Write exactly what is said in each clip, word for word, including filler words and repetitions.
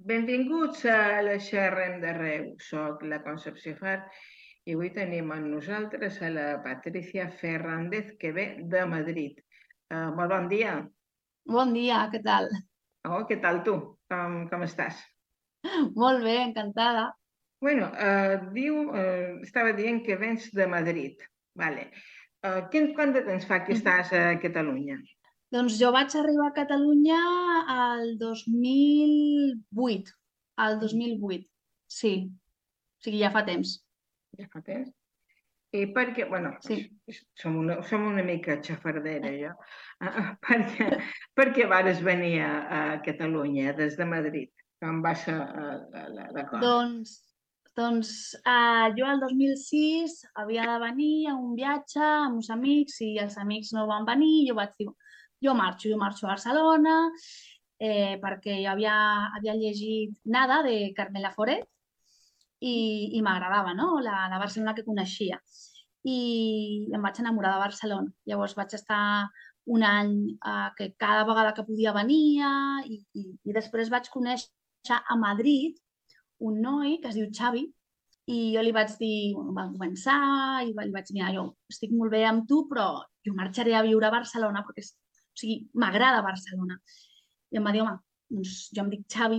Benvinguts a la Xerrem d'Arreu. Soc la Concepció Far i avui tenim amb nosaltres a la Patricia Fernández, que ve de Madrid. Uh, molt bon dia. Bon dia, què tal? Oh, què tal tu? Com, com estàs? Molt bé, encantada. Bueno, uh, diu, uh, estava dient que vens de Madrid. Vale. Uh, quin, quant de temps fa que Mhm. estàs a Catalunya? Doncs jo vaig arribar a Catalunya al dos mil vuit. Al dos mil vuit, sí. O sigui, ja fa temps. Ja fa temps? I perquè, bueno, Sí. som una, som una mica xafardera, jo. Uh, perquè, perquè vares venir a, a Catalunya des de Madrid, com va ser uh, la, la, la cosa. Doncs, doncs eh, jo el dos mil sis havia de venir a un viatge amb uns amics i els amics no van venir. Jo vaig dir, jo marxo, jo marxo a Barcelona eh, perquè jo havia, havia llegit Nada de Carmela Foret i, i m'agradava, no? La, la Barcelona que coneixia. I em vaig enamorar de Barcelona. Llavors vaig estar un any eh, que cada vegada que podia venia i, i, i després vaig conèixer a Madrid un noi que es diu Xavi i jo li vaig dir, bueno, vam començar i li vaig dir, mira, jo estic molt bé amb tu, però jo marxaré a viure a Barcelona perquè, és, o sigui, m'agrada Barcelona. I em va dir, home, doncs jo em dic Xavi,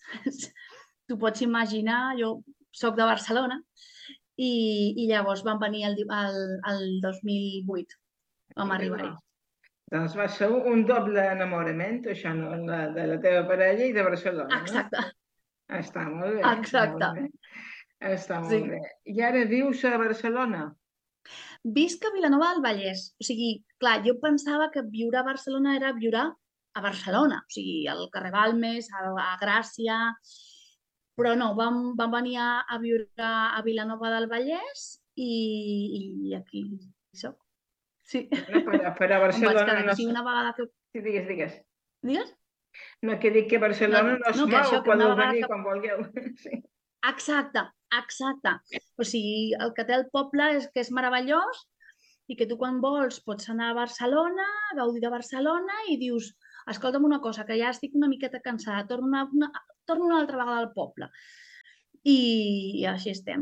tu pots imaginar, jo sóc de Barcelona i, i llavors vam venir el, el, el dos mil vuit, vam arribar-hi. Doncs va ser un doble enamorament, això, no? La, de la teva parella i de Barcelona, no? Exacte, Està molt bé, molt exacte, bé. Està molt sí. bé. I ara vius a Barcelona? Visc a Vilanova del Vallès. O sigui, clar, jo pensava que viure a Barcelona era viure a Barcelona, o sigui, al carrer Balmes, a, a Gràcia, però no, vam, vam venir a, a viure a Vilanova del Vallès i, i aquí soc. Sí, Bueno, per, a- per a em vaig Barcelona quedar aquí. no O sigui, sé. una vegada que... Sí, digues, digues. Digues? No, que dic que No, Barcelona no es no, que mou, això, que una podeu vegada venir que... quan vulgueu. Sí. Exacte, exacte. O sigui, el que té el poble és que és meravellós i que tu quan vols pots anar a Barcelona, gaudir de Barcelona i dius, escolta'm una cosa, que ja estic una miqueta cansada, torno una, una, torno una altra vegada al poble. I, i així estem.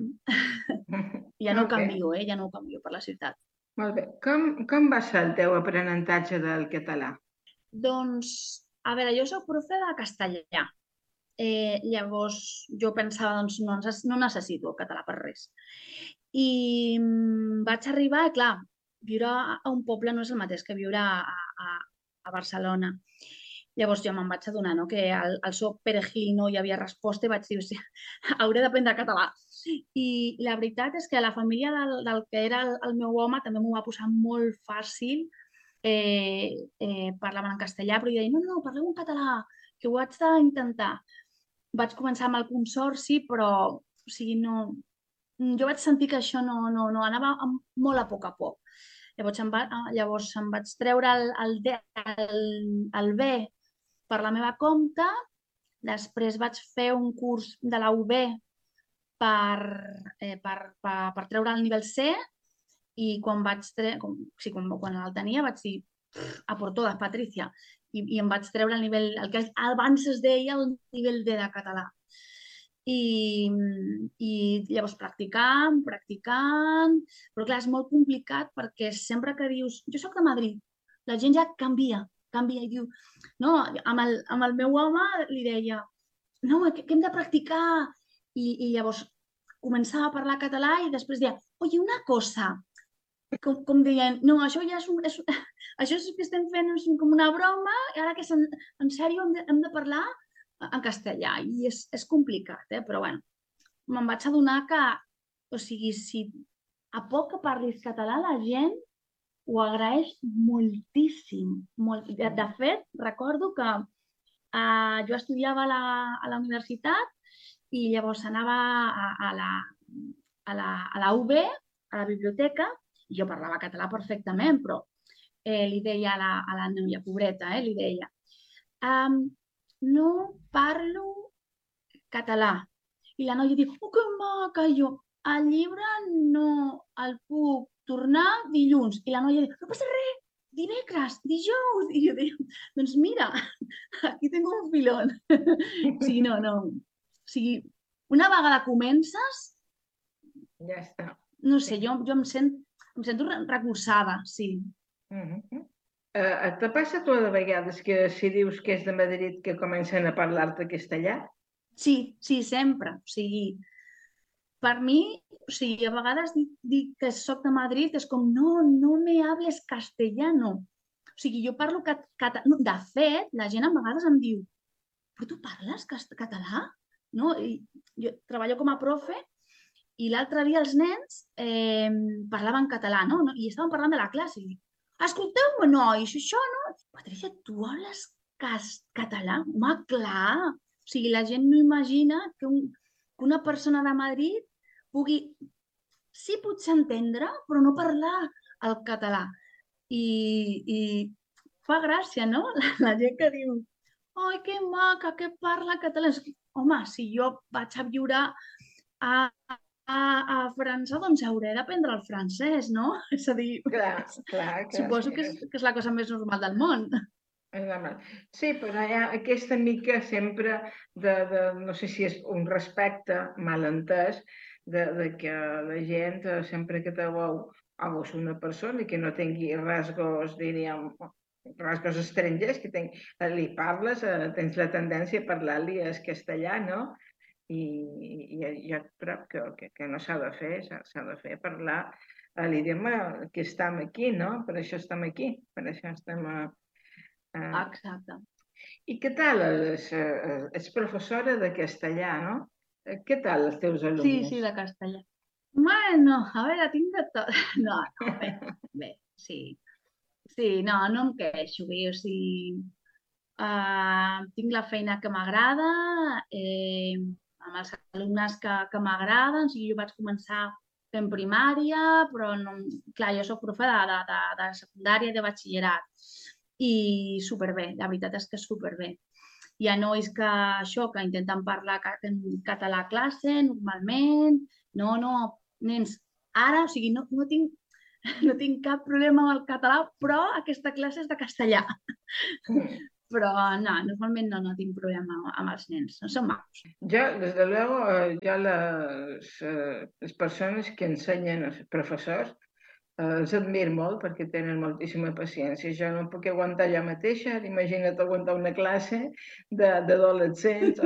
Ja no Molt bé, canvio, eh? Ja no canvio per la ciutat. molt bé. Com, com va ser el teu aprenentatge del català? Doncs, a veure, jo sóc profe de castellà. Eh, llavors, jo pensava, doncs, no, necess- no necessito el català per res. I mm, vaig arribar, i clar, viure a a un poble no és el mateix que viure a, a, a Barcelona. Llavors jo me'n vaig adonar, no?, que al, al so perejil no hi havia resposta i vaig dir, "Hòstia, hauré d'aprendre català." I la veritat és que la família del, del que era el, el meu home també m'ho va posar molt fàcil. Eh, eh, parlaven en castellà, però jo deia, no, no, parleu en català, que ho haig d'intentar. Vaig començar amb el consorci, però o sigui, no, jo vaig sentir que això no, no, no anava amb, molt a poc a poc. Llavors em, va, ah, llavors em vaig treure el, el, D, el, el B per la meva compte, després vaig fer un curs de la U B per, eh, per, per, per treure el nivell C i quan vaig tre... com, sí, quan, quan el tenia vaig dir a por todas, Patricia, i, i em vaig treure el nivell, el que abans es deia el nivell D de català. I, i llavors practicant, practicant, però clar, és molt complicat perquè sempre que dius, jo sóc de Madrid, la gent ja canvia, canvia i diu, no, amb el, amb el meu home li deia, no, que, que hem de practicar, i, i llavors començava a parlar català i després deia, oye, una cosa, com, com deien, no, això ja és, un, és això és que estem fent és com una broma, i ara que és en, en sèrio hem de, hem de parlar en castellà, i és, és complicat, eh? Però bueno, me'n vaig adonar que, o sigui, si a poc que parlis català, la gent ho agraeix moltíssim. Molt. De, de fet, recordo que eh, jo estudiava a la, a la universitat i llavors anava a, a la, a la, a la U B, a la biblioteca, i jo parlava català perfectament, però eh, li deia a la, a la noia pobreta, eh, li deia, um, no parlo català. I la noia diu, oh, que maca! I jo, el llibre no el puc tornar dilluns. I la noia diu, no passa res, dimecres, dijous, i jo deia, doncs mira, aquí tengo un filón. Sí, no, no. O sigui, una vegada comences, Ja està. no Sí. sé, jo, jo em, sent, em sento re- recolzada, sí. Mhm. Eh, te passa tu de vegades que si dius que és de Madrid que comencen a parlar-te castellà? Sí, sí, sempre. O sigui, per mi, o sigui, a vegades dic, dic que soc de Madrid, és com, no, no me hables castellano. O sigui, jo parlo cat català. No, de fet, la gent a vegades em diu, però tu parles cast- català? No? I jo treballo com a profe i l'altre dia els nens eh, parlaven català, no? I estaven parlant de la classe. I dic, escolteu-me, nois, això no... Patricia, tu hables cas català? Home, clar. O sigui, la gent no imagina que, un, que una persona de Madrid pugui, sí, potser entendre, però no parlar el català. I, i fa gràcia, no? La, la gent que diu, ai, que maca, que parla català. És que, home, si jo vaig a viure a, a, a França, doncs hauré d'aprendre el francès, no? És a dir, Clar, clar, clar. suposo que és, que és la cosa més normal del món. És normal. Sí, però hi ha aquesta mica sempre de, de, no sé si és un respecte mal entès, de, de que la gent eh, sempre que te veu, o és una persona que no tingui rasgos, diríem, rasgos estrangers, que ten, li parles, eh, tens la tendència a parlar-li en castellà, no? I, i jo crec que, que, que no s'ha de fer, s'ha s'ha de fer parlar eh, l'idioma que estem aquí, no? Per això estem aquí, per això estem a, a, Exacte. I què tal? És, eh, ets professora de castellà, no? Eh, Què tal els teus Sí, sí, alumnes? de castellà. Bueno, a veure, tinc de tot. No, no, bé, bé, sí. Sí, no, no em queixo, bé, o sigui, uh, tinc la feina que m'agrada, eh, amb els alumnes que, que m'agraden, o sigui, jo vaig començar fent primària, però no, clar, jo soc profe de, de, de, de secundària i de batxillerat, i superbé, la veritat és que superbé. Hi ha nois que això, que intenten parlar ca- en català a classe, normalment, no, no, nens, ara, o sigui, no, no tinc, no tinc cap problema amb el català, però aquesta classe és de castellà. Mm. Però no, normalment no, no tinc problema amb, amb els nens, no són macos. Yo, desde luego, eh, yo les, eh, les persones que ensenyen, els professors, eh, els admiro molt perquè tenen moltíssima paciència. Jo no puc aguantar jo mateixa, imagina't aguantar una classe de- d'adolescents.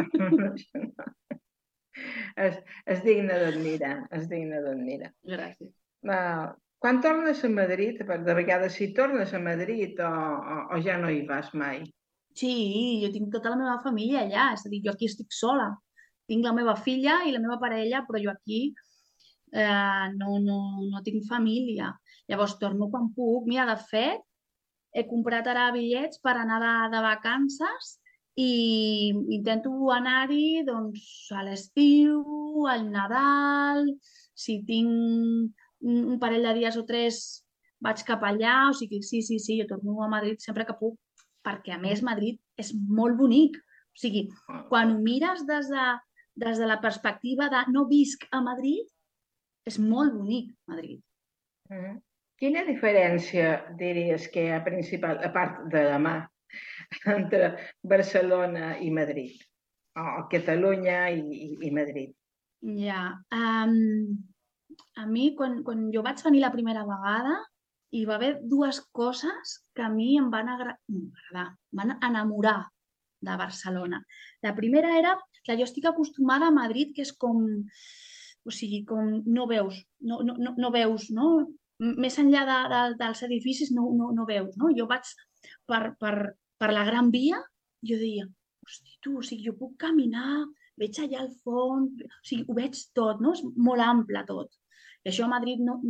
és, és digne d'admirar, és digne d'admirar. Gràcies. Uh, quan tornes a Madrid, per de vegades si tornes a Madrid o, o, o ja no hi vas mai? Sí, jo tinc tota la meva família allà, és a dir, jo aquí estic sola. Tinc la meva filla i la meva parella, però jo aquí eh, no, no, no tinc família. Llavors torno quan puc. Mira, de fet, he comprat ara bitllets per anar de, de vacances i intento anar-hi doncs, a l'estiu, al Nadal, si tinc un, un parell de dies o tres vaig cap allà, o sigui, sí, sí, sí, jo torno a Madrid sempre que puc, perquè a més Madrid és molt bonic. O sigui, quan ho mires des de, des de la perspectiva de no visc a Madrid, és molt bonic Madrid. Mm. Quina diferència diries que hi ha principal, a part de la mà, entre Barcelona i Madrid? O Catalunya i, i, i Madrid? Ja, um, a mi quan, quan jo vaig venir la primera vegada hi va haver dues coses que a mi em van agra no, agradar, em van enamorar de Barcelona. La primera era que jo estic acostumada a Madrid, que és com, o sigui, com no veus, no, no, no, no veus, no? M- Més enllà de, de, dels edificis no, no, no veus, no? Jo vaig per, per, per la Gran Via, jo deia, hosti, tu, o sigui, jo puc caminar, veig allà al fons, o sigui, ho veig tot, no? És molt ample tot. I això a Madrid no,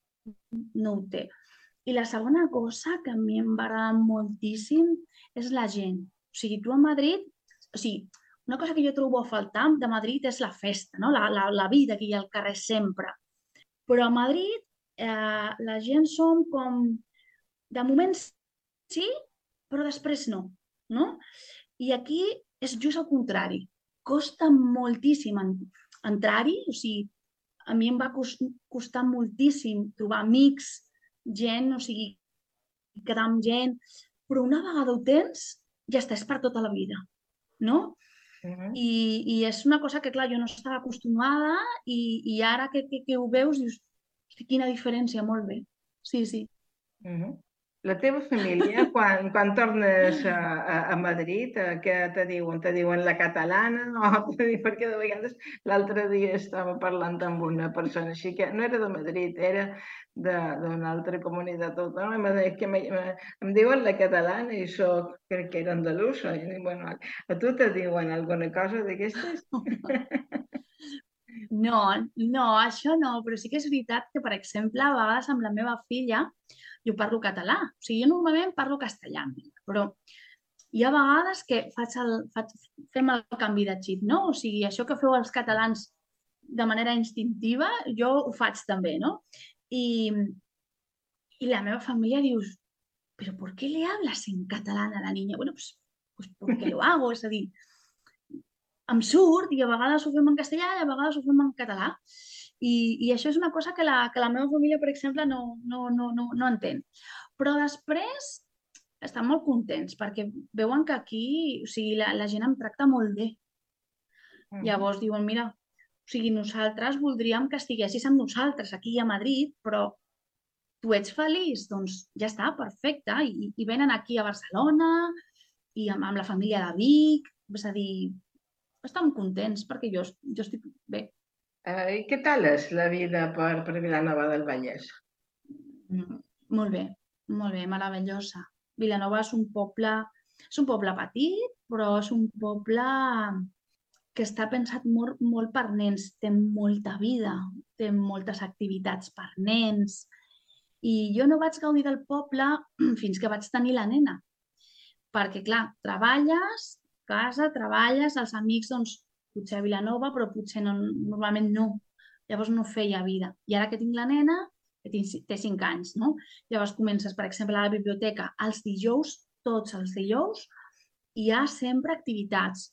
no ho té. I la segona cosa que a mi em va agradar moltíssim és la gent. O sigui, tu a Madrid, o sigui, una cosa que jo trobo a faltar de Madrid és la festa, no? La, la, la vida que hi ha al carrer sempre. Però a Madrid eh, la gent som com, de moment sí, però després no, no? I aquí és just el contrari. Costa moltíssim en, entrar-hi, o sigui, a mi em va costar moltíssim trobar amics, gent, o sigui, quedar amb gent, però una vegada ho tens, ja està, és per tota la vida, no? Uh -huh. I, i és una cosa que, clar, jo no estava acostumada i, i ara que, que, que ho veus dius, hosti, quina diferència, molt bé. Sí, sí. Uh -huh. La teva família, quan, quan tornes a, a, a Madrid, eh, què te diuen? Te diuen la catalana? O te diuen, perquè de vegades l'altre dia estava parlant amb una persona així que no era de Madrid, era d'una altra comunitat autònoma, i em deia que me, me, em diuen la catalana i soc, crec que era andalusa. I dic, bueno, a tu te diuen alguna cosa d'aquestes? No, no, això no, però sí que és veritat que, per exemple, a vegades amb la meva filla jo parlo català. O sigui, jo normalment parlo castellà, però hi ha vegades que faig el, faig, fem el canvi de xip, no? O sigui, això que feu els catalans de manera instintiva, jo ho faig també, no? I, i la meva família dius, ¿pero por qué le hablas en catalán a la niña? Bueno, pues, pues porque lo hago, és a dir, em surt i a vegades ho fem en castellà i a vegades ho fem en català. I, i això és una cosa que la, que la meva família, per exemple, no, no, no, no, no entén. Però després estan molt contents perquè veuen que aquí, o sigui, la, la gent em tracta molt bé. Uh -huh. Llavors diuen, mira, o sigui, nosaltres voldríem que estiguessis amb nosaltres aquí a Madrid, però tu ets feliç? Doncs ja està, perfecte. I, i venen aquí a Barcelona i amb, amb la família de Vic, és a dir, estan contents perquè jo, jo estic bé. Eh, I què tal és la vida per, per Vilanova del Vallès? Mm, molt bé, molt bé, meravellosa. Vilanova és un poble, és un poble petit, però és un poble que està pensat molt, molt per nens. Té molta vida, té moltes activitats per nens. I jo no vaig gaudir del poble fins que vaig tenir la nena. Perquè, clar, treballes, casa, treballes, els amics, doncs, potser a Vilanova, però potser no, normalment no. Llavors no feia vida. I ara que tinc la nena, que tinc, té cinc anys, no? Llavors comences, per exemple, a la biblioteca els dijous, tots els dijous, hi ha sempre activitats.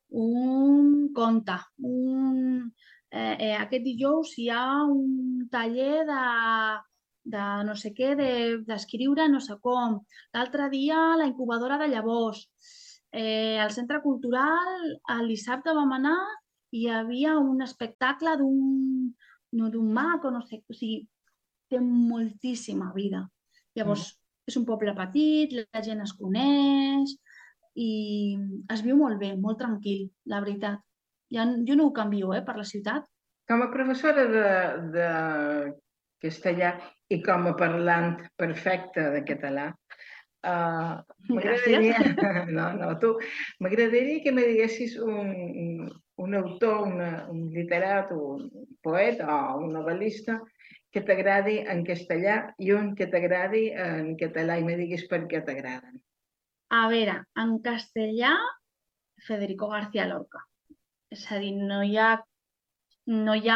Un conte, un... Eh, eh, aquest dijous hi ha un taller de, de no sé què, d'escriure de, no sé com. L'altre dia la incubadora de llavors. Eh, al centre cultural el dissabte vam anar i hi havia un espectacle d'un no, d'un mag o no sé, o sigui, té moltíssima vida. Llavors, mm. és un poble petit, la gent es coneix i es viu molt bé, molt tranquil, la veritat. Ja, jo no ho canvio, eh, per la ciutat. Com a professora de, de castellà i com a parlant perfecte de català, uh, m'agradaria... No, no, tu. M'agradaria que me diguessis un, un autor, una, un literat, un poeta o un novel·lista que t'agradi en castellà i un que t'agradi en català i me diguis per què t'agraden. A veure, en castellà, Federico García Lorca. És a dir, no hi ha... No hi ha...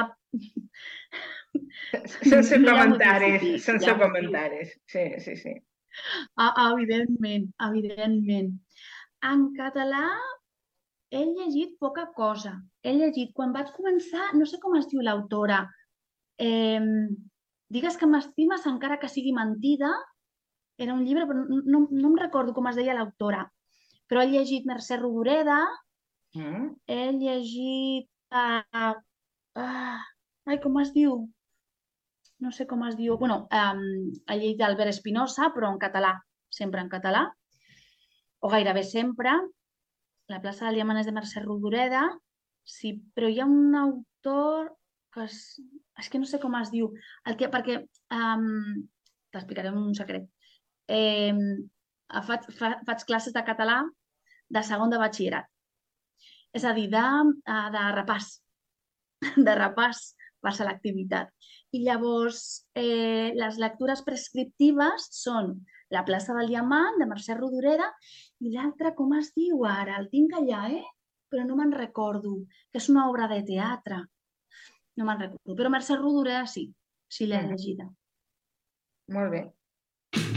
Sense no comentaris, hi ha sense ja comentaris. Sí, sí, sí. Ah, evidentment, evidentment. En català he llegit poca cosa. He llegit, quan vaig començar, no sé com es diu l'autora, eh, Digues que m'estimes encara que sigui mentida, era un llibre, però no, no, no em recordo com es deia l'autora, però he llegit Mercè Rodoreda, mm. he llegit... Uh, uh, ai, com es diu? No sé com es diu... Bueno, um, he llegit Albert Espinosa, però en català, sempre en català, o gairebé sempre. La plaça del Diamant és de Mercè Rodoreda, sí, però hi ha un autor que és, és que no sé com es diu, el que, perquè um, t'explicaré un secret. Eh, faig, fa, faig classes de català de segon de batxillerat. És a dir, de, de repàs. De repàs per selectivitat. I llavors, eh, les lectures prescriptives són La plaça del Diamant, de Mercè Rodoreda, i l'altra, com es diu ara? El tinc allà, eh? Però no me'n recordo, que és una obra de teatre. No me'n recordo, però Mercè Rodoreda sí, sí l'he llegida. Molt bé.